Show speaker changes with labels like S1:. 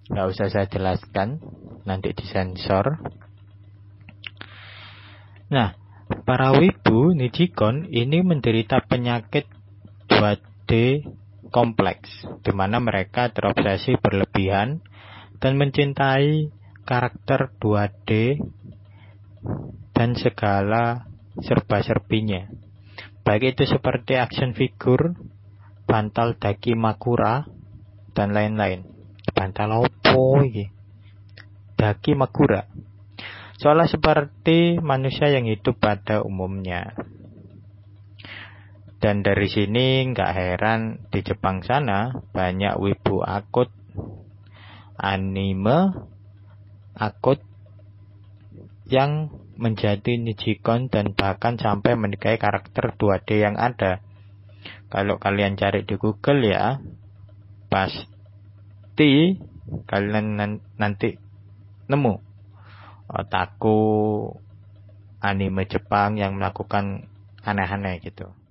S1: nggak usah saya jelaskan, nanti disensor. Nah, para wibu Nijigon ini menderita penyakit 2D kompleks, di mana mereka terobsesi berlebihan dan mencintai karakter 2D dan segala serba-serbinya. Baik itu seperti action figure, bantal Dakimakura, dan lain-lain. Bantal opo iki? Dakimakura. Seolah seperti manusia yang hidup pada umumnya. Dan dari sini nggak heran di Jepang sana banyak wibu akut, anime akut yang menjadi Nijigon dan bahkan sampai menikahi karakter 2D yang ada. Kalau kalian cari di Google ya, pasti kalian nanti nemu otaku anime Jepang yang melakukan aneh-aneh gitu.